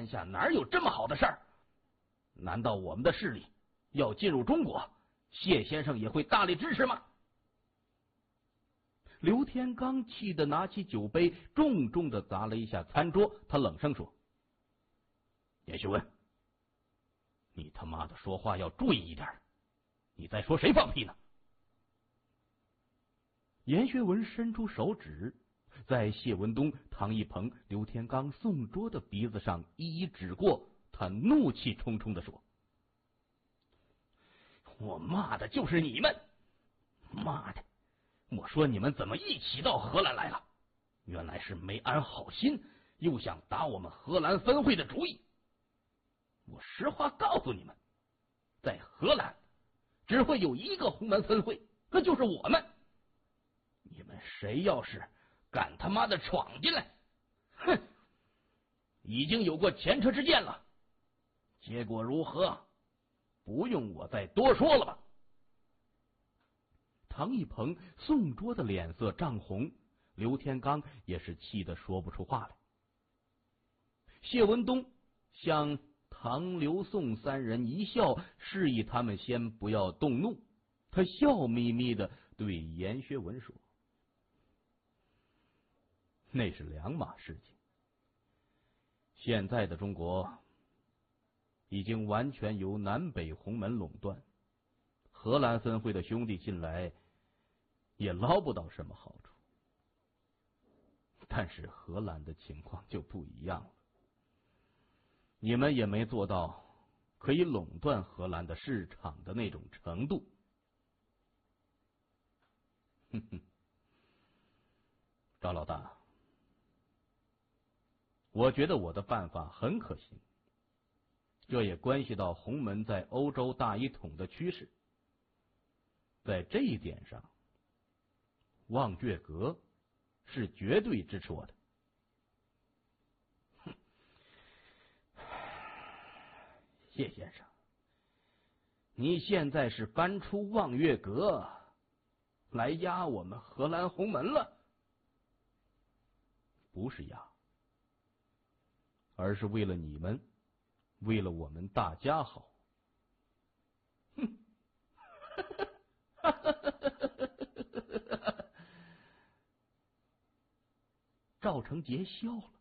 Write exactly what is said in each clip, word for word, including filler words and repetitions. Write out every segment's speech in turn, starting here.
天下哪有这么好的事儿？难道我们的势力要进入中国，谢先生也会大力支持吗？刘天罡气得拿起酒杯，重重的砸了一下餐桌。他冷声说：“严学文，你他妈的说话要注意一点，你在说谁放屁呢？”严学文伸出手指，在谢文东、唐一鹏、刘天罡、宋卓的鼻子上一一指过，他怒气冲冲的说：“我骂的就是你们！妈的！我说你们怎么一起到荷兰来了？原来是没安好心，又想打我们荷兰分会的主意。我实话告诉你们，在荷兰只会有一个洪门分会，那就是我们。你们谁要是敢他妈的闯进来，哼，已经有过前车之鉴了，结果如何，不用我再多说了吧？”唐一鹏、宋卓的脸色涨红，刘天罡也是气得说不出话来。谢文东向唐、刘、宋三人一笑，示意他们先不要动怒。他笑眯眯的对严学文说：“那是两码事情。现在的中国已经完全由南北洪门垄断，荷兰分会的兄弟进来也捞不到什么好处。但是荷兰的情况就不一样了，你们也没做到可以垄断荷兰的市场的那种程度。”哼哼，赵老大，我觉得我的办法很可行，这也关系到洪门在欧洲大一统的趋势。在这一点上，望月阁是绝对支持我的。哼，谢先生，你现在是搬出望月阁来压我们荷兰洪门了？不是压，而是为了你们，为了我们大家好。哼，赵成杰笑了，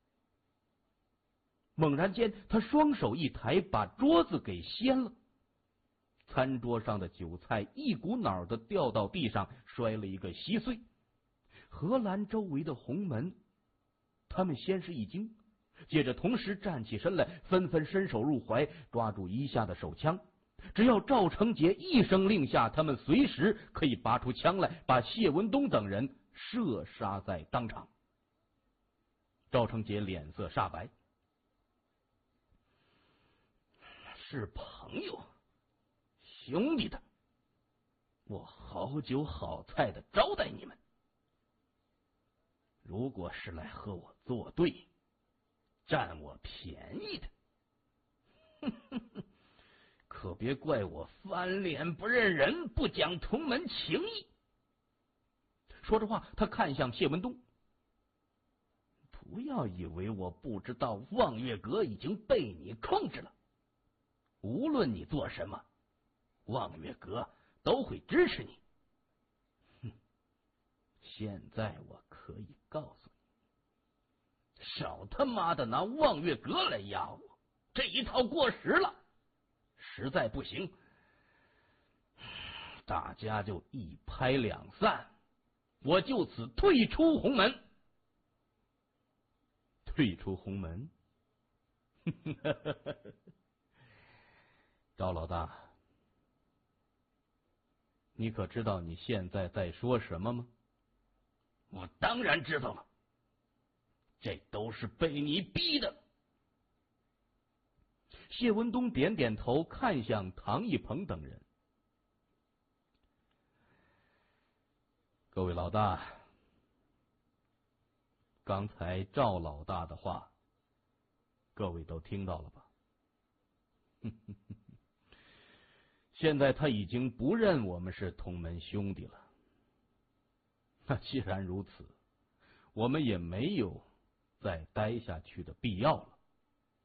猛然间他双手一抬，把桌子给掀了，餐桌上的酒菜一股脑的掉到地上，摔了一个稀碎。荷兰周围的洪门他们先是一惊，接着同时站起身来，纷纷伸手入怀，抓住衣下的手枪。只要赵成杰一声令下，他们随时可以拔出枪来，把谢文东等人射杀在当场。赵成杰脸色煞白：“是朋友兄弟的，我好酒好菜的招待你们。如果是来和我作对，占我便宜的，哼哼哼，可别怪我翻脸不认人，不讲同门情义。”说着话，他看向谢文东：“不要以为我不知道望月阁已经被你控制了，无论你做什么，望月阁都会支持你。哼，现在我可以告诉你，少他妈的拿望月阁来压我，这一套过时了。实在不行，大家就一拍两散，我就此退出洪门。”退出洪门？赵老大，你可知道你现在在说什么吗？我当然知道了，这都是被你逼的。谢文东点点头，看向唐一鹏等人：“各位老大，刚才赵老大的话，各位都听到了吧？现在他已经不认我们是同门兄弟了。那既然如此，我们也没有再待下去的必要了。